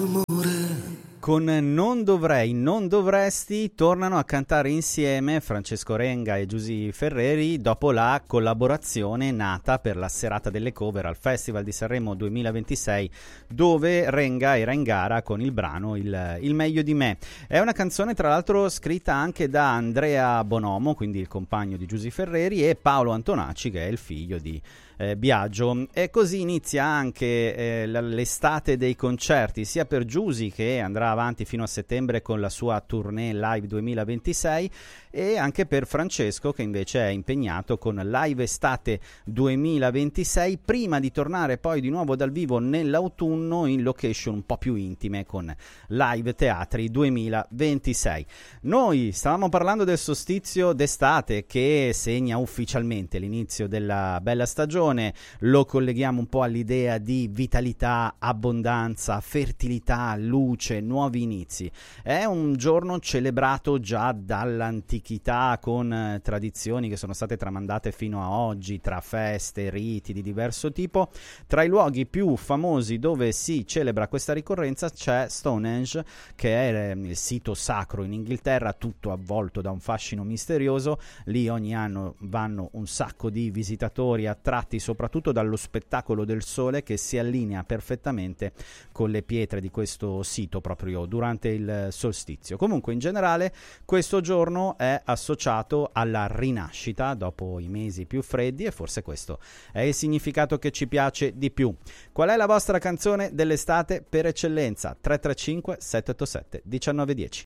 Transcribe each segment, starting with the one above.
Con Non dovrei, non dovresti tornano a cantare insieme Francesco Renga e Giusy Ferreri dopo la collaborazione nata per la serata delle cover al Festival di Sanremo 2026, dove Renga era in gara con il brano Il meglio di me. È una canzone tra l'altro scritta anche da Andrea Bonomo, quindi il compagno di Giusy Ferreri, e Paolo Antonacci, che è il figlio di Biagio. E così inizia anche l'estate dei concerti, sia per Giusy, che andrà avanti fino a settembre con la sua tournée Live 2026, e anche per Francesco, che invece è impegnato con Live Estate 2026, prima di tornare poi di nuovo dal vivo nell'autunno in location un po' più intime con Live Teatri 2026. Noi stavamo parlando del solstizio d'estate che segna ufficialmente l'inizio della bella stagione. Lo colleghiamo un po' all'idea di vitalità, abbondanza, fertilità, luce, nuovi inizi. È un giorno celebrato già dall'antichità, con tradizioni che sono state tramandate fino a oggi, tra feste, riti di diverso tipo. Tra i luoghi più famosi dove si celebra questa ricorrenza c'è Stonehenge, che è il sito sacro in Inghilterra, tutto avvolto da un fascino misterioso. Lì ogni anno vanno un sacco di visitatori attratti soprattutto dallo spettacolo del sole, che si allinea perfettamente con le pietre di questo sito proprio durante il solstizio. Comunque in generale questo giorno è associato alla rinascita dopo i mesi più freddi, e forse questo è il significato che ci piace di più. Qual è la vostra canzone dell'estate per eccellenza? 335 787 1910.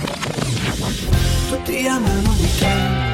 Tutti amano weekend.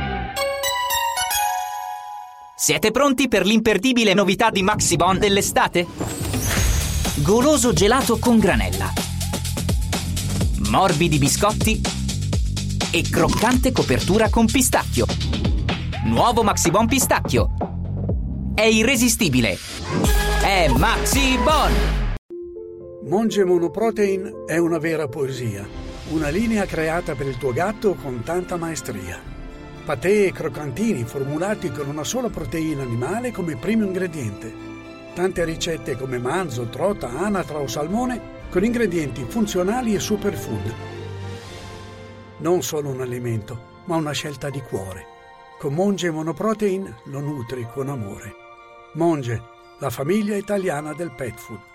Siete pronti per l'imperdibile novità di Maxi Bon dell'estate? Goloso gelato con granella, morbidi biscotti e croccante copertura con pistacchio. Nuovo Maxi Bon pistacchio. È irresistibile. È Maxi Bon. Monge Monoprotein è una vera poesia. Una linea creata per il tuo gatto con tanta maestria. Patè e croccantini formulati con una sola proteina animale come primo ingrediente. Tante ricette come manzo, trota, anatra o salmone con ingredienti funzionali e superfood. Non solo un alimento, ma una scelta di cuore. Con Monge Monoprotein lo nutri con amore. Monge, la famiglia italiana del pet food.